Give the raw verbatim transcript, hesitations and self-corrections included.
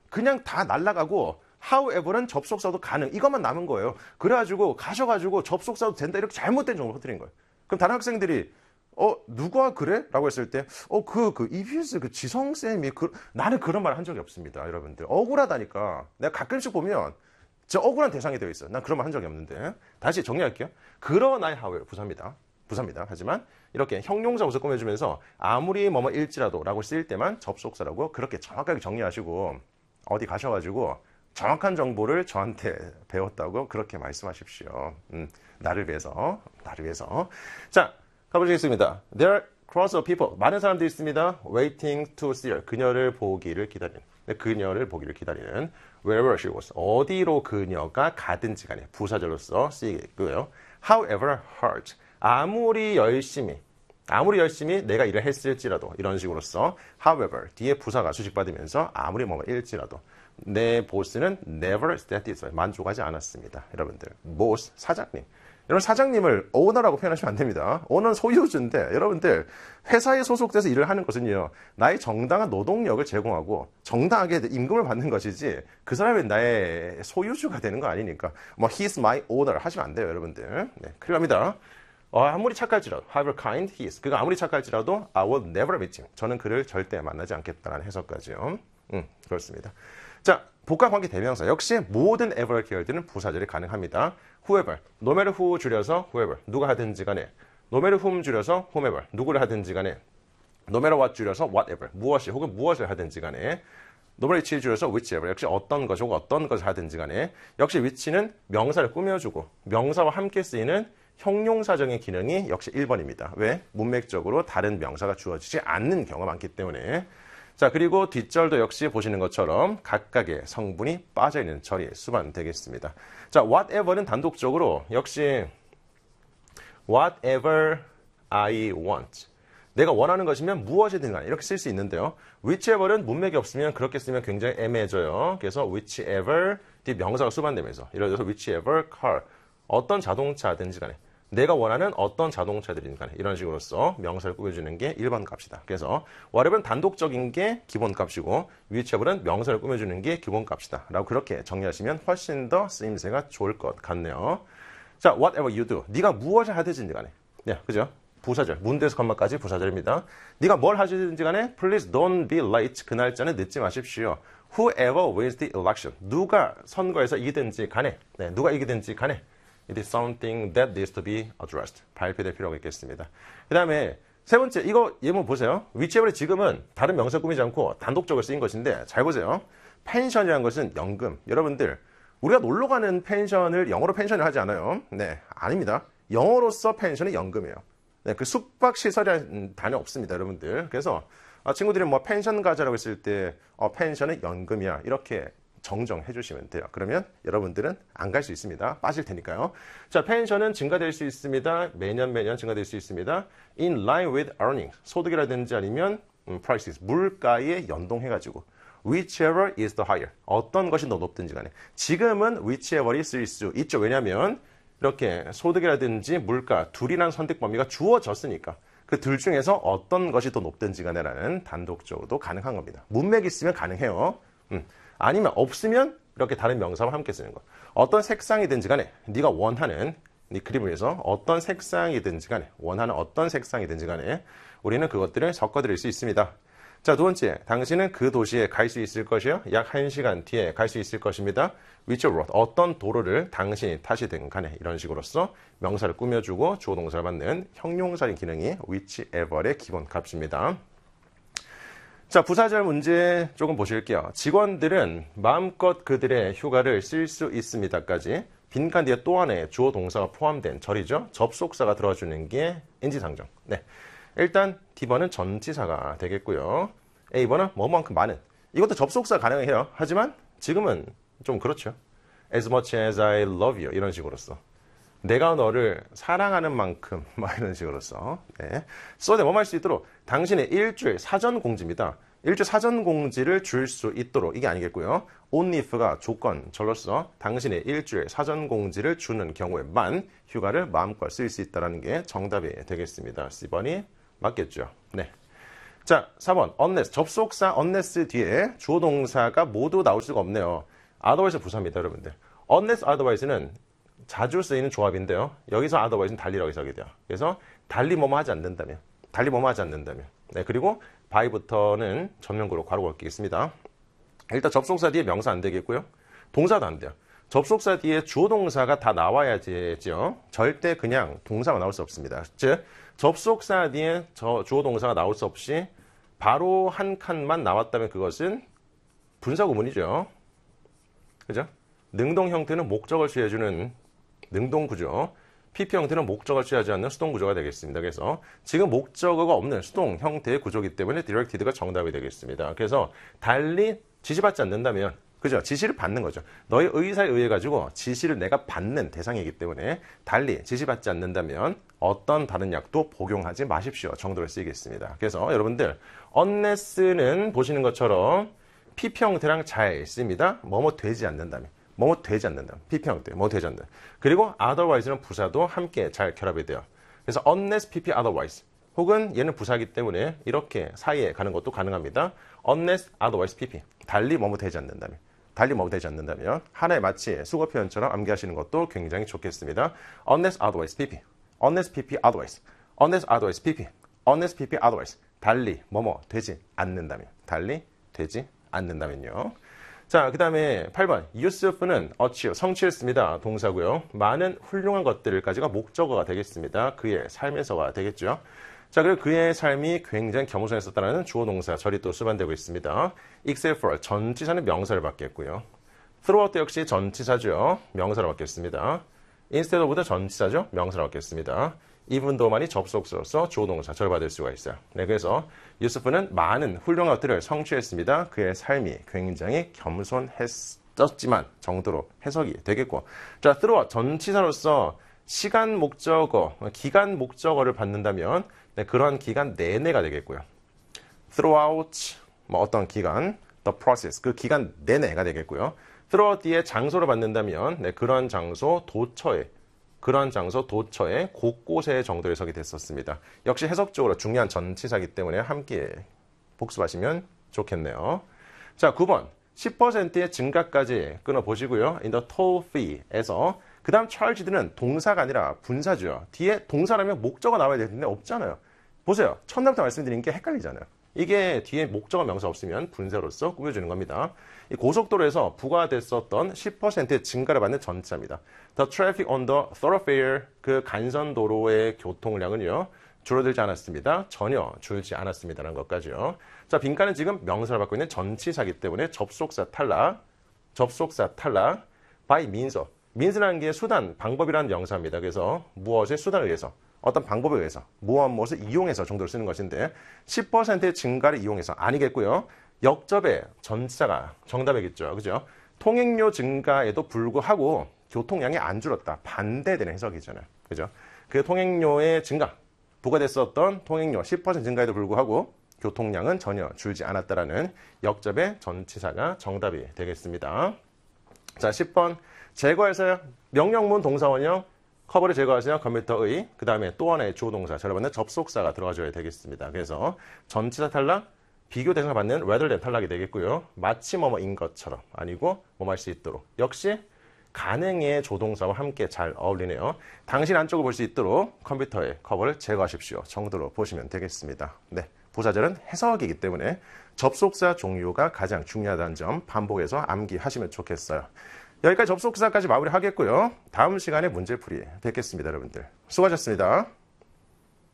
그냥 다 날라가고 however는 접속사도 가능. 이것만 남은 거예요. 그래가지고 가셔가지고 접속사도 된다. 이렇게 잘못된 정보를 퍼뜨린 거예요. 그럼 다른 학생들이 어 누가 그래? 라고 했을 때 어 그 그 이비에스 그 지성쌤이 그 나는 그런 말 한 적이 없습니다. 여러분들 억울하다니까. 내가 가끔씩 보면 저 억울한 대상이 되어 있어요. 난 그런 말 한 적이 없는데. 다시 정리할게요. 그러나의 however 부사입니다. 부사입니다. 하지만 이렇게 형용사 부사 꾸며주면서 아무리 뭐뭐일지라도 라고 쓰일 때만 접속사라고 그렇게 정확하게 정리하시고 어디 가셔가지고 정확한 정보를 저한테 배웠다고 그렇게 말씀하십시오. 음, 나를 위해서, 나를 위해서. 자, 가보시겠습니다. There are crowds of people. 많은 사람들이 있습니다. Waiting to see her. 그녀를 보기를 기다리는. 그녀를 보기를 기다리는. Wherever she was. 어디로 그녀가 가든지 간에 부사절로서 쓰이겠고요. However hard. 아무리 열심히, 아무리 열심히 내가 일을 했을지라도 이런 식으로서 however 뒤에 부사가 수식받으면서 아무리 뭐 일지라도 내 보스는 never satisfied 만족하지 않았습니다. 여러분들 보스 사장님 여러분 사장님을 오너라고 표현하시면 안 됩니다. 오너는 소유주인데 여러분들 회사에 소속돼서 일을 하는 것은요 나의 정당한 노동력을 제공하고 정당하게 임금을 받는 것이지 그 사람이 나의 소유주가 되는 거 아니니까 뭐 he's my owner 하시면 안 돼요. 여러분들 네, 큰일 납니다. 어, 아무리 착할지라도 however kind he is 그가 아무리 착할지라도 I will never meet him 저는 그를 절대 만나지 않겠다는 해석까지요. 음, 그렇습니다. 자, 복합관계 대명사 역시 모든 ever 계열들은 부사절이 가능합니다. whoever, no matter who 줄여서 whoever, 누가 하든지 간에 no matter whom 줄여서 whomever, 누구를 하든지 간에 no matter what 줄여서 whatever, 무엇이 혹은 무엇을 하든지 간에 no matter which 줄여서 whichever, 역시 어떤 것이 혹은 어떤 것을 하든지 간에 역시 which는 명사를 꾸며주고 명사와 함께 쓰이는 형용사적인 기능이 역시 일 번입니다. 왜? 문맥적으로 다른 명사가 주어지지 않는 경우가 많기 때문에 자, 그리고 뒷절도 역시 보시는 것처럼 각각의 성분이 빠져있는 절이 수반되겠습니다. 자, whatever는 단독적으로 역시 whatever I want. 내가 원하는 것이면 무엇이든 간에 이렇게 쓸 수 있는데요. whichever는 문맥이 없으면 그렇게 쓰면 굉장히 애매해져요. 그래서 whichever 뒤 명사가 수반되면서 예를 들어서 whichever car. 어떤 자동차든지 간에 내가 원하는 어떤 자동차들인 간에 이런 식으로서 명사를 꾸며주는 게 일 번 값이다. 그래서 whatever는 단독적인 게 기본 값이고 whichever는 명사를 꾸며주는 게 기본 값이다. 라고 그렇게 정리하시면 훨씬 더 쓰임새가 좋을 것 같네요. 자, whatever you do. 네가 무엇을 하든지 간에. 네, 그죠? 부사절. 문대에서 컴마까지 부사절입니다. 네가 뭘 하시든지 간에 please don't be late. 그 날짜는 늦지 마십시오. Whoever wins the election. 누가 선거에서 이기든지 간에. 네, 누가 이기든지 간에. It is something that needs to be addressed. 발표될 필요가 있겠습니다. 그 다음에 세 번째, 이거 예문 보세요. whichever이 지금은 다른 명사 꾸미지 않고 단독적으로 쓰인 것인데 잘 보세요. 펜션이라는 것은 연금. 여러분들, 우리가 놀러 가는 펜션을 영어로 펜션을 하지 않아요. 네, 아닙니다. 영어로서 펜션은 연금이에요. 네, 그 숙박시설이라는 단어 없습니다, 여러분들. 그래서 아, 친구들이 뭐 펜션 가자라고 했을 때 어, 펜션은 연금이야. 이렇게 정정해 주시면 돼요. 그러면 여러분들은 안 갈 수 있습니다. 빠질 테니까요. 자, 펜션은 증가될 수 있습니다. 매년 매년 증가될 수 있습니다. In line with earnings. 소득이라든지 아니면 음, prices. 물가에 연동해가지고. Whichever is the higher. 어떤 것이 더 높든지 간에. 지금은 whichever이 쓸 수 있죠. 왜냐하면 이렇게 소득이라든지 물가 둘이라는 선택 범위가 주어졌으니까. 그 둘 중에서 어떤 것이 더 높든지 간에라는 단독적으로도 가능한 겁니다. 문맥이 있으면 가능해요. 음. 아니면 없으면 이렇게 다른 명사와 함께 쓰는 것. 어떤 색상이든지 간에 네가 원하는 네 그림을 위해서 어떤 색상이든지 간에 원하는 어떤 색상이든지 간에 우리는 그것들을 섞어드릴 수 있습니다. 자, 두 번째, 당신은 그 도시에 갈 수 있을 것이요. 약 한 시간 뒤에 갈 수 있을 것입니다. Which road, 어떤 도로를 당신이 타시든 간에 이런 식으로서 명사를 꾸며주고 주어 동사를 받는 형용사의 기능이 whichever의 기본 값입니다. 자, 부사절 문제 조금 보실게요. 직원들은 마음껏 그들의 휴가를 쓸 수 있습니다까지 빈칸 뒤에 또 하나의 주어 동사가 포함된 절이죠. 접속사가 들어주는 게 인지상정. 네, 일단 D번은 전치사가 되겠고요. A번은 뭐만큼 많은. 이것도 접속사 가능해요. 하지만 지금은 좀 그렇죠. As much as I love you 이런 식으로서. 내가 너를 사랑하는 만큼 막 이런 식으로서 네. 써내 뭐할 수 있도록 당신의 일주일 사전 공지입니다. 일주일 사전 공지를 줄 수 있도록 이게 아니겠고요. only if가 조건절로서 당신의 일주일 사전 공지를 주는 경우에만 휴가를 마음껏 쓸 수 있다는 게 정답이 되겠습니다. C번이 맞겠죠. 네. 자, 사 번 unless 접속사 unless 뒤에 주어 동사가 모두 나올 수가 없네요. otherwise 부사입니다, 여러분들. unless otherwise는 자주 쓰이는 조합인데요. 여기서 otherwise는 달리라고 해석이 돼요. 그래서 달리 뭐뭐 하지 않는다면, 달리 뭐뭐 하지 않는다면. 네, 그리고 by부터는 전면구로 괄호 걸겠습니다. 일단 접속사 뒤에 명사 안 되겠고요. 동사도 안 돼요. 접속사 뒤에 주어 동사가 다 나와야지죠. 절대 그냥 동사가 나올 수 없습니다. 즉, 접속사 뒤에 저 주어 동사가 나올 수 없이 바로 한 칸만 나왔다면 그것은 분사 구문이죠. 그죠? 능동 형태는 목적을 취해주는 능동 구조, 피피 형태는 목적을 취하지 않는 수동 구조가 되겠습니다. 그래서 지금 목적어가 없는 수동 형태의 구조이기 때문에 directed가 정답이 되겠습니다. 그래서 달리 지시받지 않는다면, 그죠? 지시를 받는 거죠. 너의 의사에 의해 가지고 지시를 내가 받는 대상이기 때문에 달리 지시받지 않는다면 어떤 다른 약도 복용하지 마십시오 정도로 쓰이겠습니다. 그래서 여러분들 unless는 보시는 것처럼 피피 형태랑 잘 씁니다. 뭐뭐 되지 않는다면. 뭐뭐 되지 않는다면. 피피 형태. 뭐 되지 않는다. 그리고 otherwise는 부사도 함께 잘 결합이 돼요. 그래서 unless 피피 otherwise. 혹은 얘는 부사이기 때문에 이렇게 사이에 가는 것도 가능합니다. unless otherwise 피피. 달리 뭐뭐 되지 않는다면. 달리 뭐뭐 되지 않는다면 하나의 마치 수거 표현처럼 암기하시는 것도 굉장히 좋겠습니다. unless otherwise 피피. unless 피피 otherwise. unless otherwise 피피. unless 피피 otherwise. 달리 뭐뭐 되지 않는다면. 달리 되지 않는다면요. 자, 그 다음에 팔 번. 유스프는 achieve, 성취했습니다. 동사고요. 많은 훌륭한 것들까지가 목적어가 되겠습니다. 그의 삶에서가 되겠죠. 자, 그리고 그의 삶이 굉장히 겸손했었다는 주어 동사 절이 또 수반되고 있습니다. except for, 전치사는 명사를 받겠고요. throughout 역시 전치사죠. 명사를 받겠습니다. instead of도 전치사죠. 명사를 받겠습니다. even though만이 접속사로서 주어 동사 절을 받을 수가 있어요. 네, 그래서 유스프는 많은 훌륭한 것들을 성취했습니다. 그의 삶이 굉장히 겸손했었지만 정도로 해석이 되겠고, 자, throughout 전치사로서 시간 목적어, 기간 목적어를 받는다면 네, 그런 기간 내내가 되겠고요. throughout 뭐 어떤 기간, the process 그 기간 내내가 되겠고요. throughout 뒤에 장소를 받는다면 네, 그런 장소 도처에 그런 장소 도처에 곳곳에 정도로 해석이 됐었습니다. 역시 해석적으로 중요한 전치사이기 때문에 함께 복습하시면 좋겠네요. 자, 구 번. 십 퍼센트의 증가까지 끊어보시고요. in the toll fee에서 그 다음 charged는 동사가 아니라 분사죠. 뒤에 동사라면 목적어 나와야 되는데 없잖아요. 보세요. 첫날부터 말씀드린 게 헷갈리잖아요. 이게 뒤에 목적어 명사 없으면 분사로서 꾸며주는 겁니다. 이 고속도로에서 부과됐었던 십 퍼센트의 증가를 받는 전치사입니다. The traffic on the thoroughfare, 그 간선도로의 교통량은요, 줄어들지 않았습니다. 전혀 줄지 않았습니다라는 것까지요. 자, 빈칸은 지금 명사를 받고 있는 전치사이기 때문에 접속사 탈락, 접속사 탈락, by means of. means라는 게 수단, 방법이라는 명사입니다. 그래서 무엇의 수단에 의해서, 어떤 방법에 의해서, 무엇 무엇을 이용해서 정도로 쓰는 것인데 십 퍼센트의 증가를 이용해서 아니겠고요. 역접의 전치사가 정답이겠죠. 그죠? 통행료 증가에도 불구하고 교통량이 안 줄었다. 반대되는 해석이잖아요. 그죠? 그 통행료의 증가, 부과됐었던 통행료 십 퍼센트 증가에도 불구하고 교통량은 전혀 줄지 않았다라는 역접의 전치사가 정답이 되겠습니다. 자, 십 번. 제거해서요. 명령문 동사원형 커버를 제거하세요. 컴퓨터의. 그 다음에 또 하나의 주어 동사, 저를 받는 접속사가 들어가줘야 되겠습니다. 그래서 전치사 탈락, 비교 대상을 받는 rather than 탈락이 되겠고요. 마치 뭐뭐인 것처럼 아니고 뭐뭐 할 수 있도록. 역시 가능의 조동사와 함께 잘 어울리네요. 당신 안쪽을 볼 수 있도록 컴퓨터의 커버를 제거하십시오 정도로 보시면 되겠습니다. 네, 부사절은 해석이기 때문에 접속사 종류가 가장 중요하다는 점 반복해서 암기하시면 좋겠어요. 여기까지 접속사까지 마무리하겠고요. 다음 시간에 문제풀이 뵙겠습니다. 여러분들 수고하셨습니다.